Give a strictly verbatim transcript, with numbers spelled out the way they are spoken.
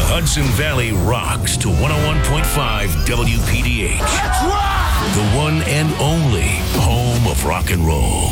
Hudson Valley rocks to one oh one point five W P D H. Let's rock! The one and only home of rock and roll.